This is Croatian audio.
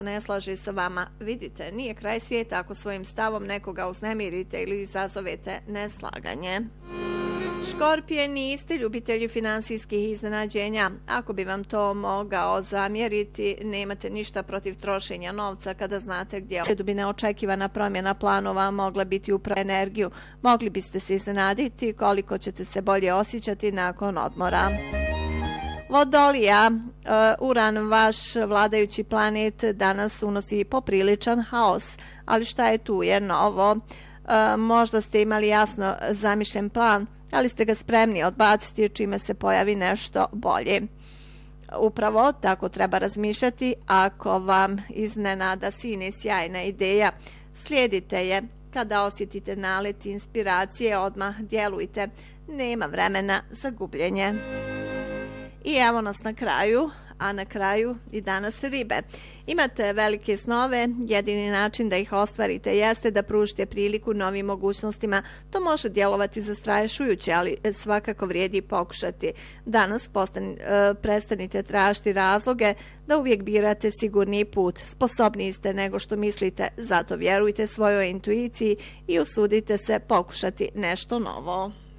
ne slaže sa vama. Vidite, nije kraj svijeta ako svojim stavom nekoga uznemirite ili izazovete neslaganje. Škorpije, niste ljubitelji finansijskih iznenađenja. Ako bi vam to mogao zamjeriti, nemate ništa protiv trošenja novca kada znate gdje bi neočekivana promjena planova mogla biti upravo energiju. Mogli biste se iznenaditi koliko ćete se bolje osjećati nakon odmora. Vodolija, Uran, vaš vladajući planet, danas unosi popriličan haos, ali šta je tu je novo? Možda ste imali jasno zamišljen plan, ali ste ga spremni odbaciti čime se pojavi nešto bolje. Upravo tako treba razmišljati. Ako vam iznenada sine sjajna ideja, slijedite je. Kada osjetite nalet inspiracije, odmah djelujte. Nema vremena za gubljenje. I evo nas na kraju, a na kraju i danas ribe. Imate velike snove, jedini način da ih ostvarite jeste da pružite priliku novim mogućnostima. To može djelovati zastrašujuće, ali svakako vrijedi pokušati. Danas prestanite tražiti razloge da uvijek birate sigurniji put. Sposobniji ste nego što mislite, zato vjerujte svojoj intuiciji i usudite se pokušati nešto novo.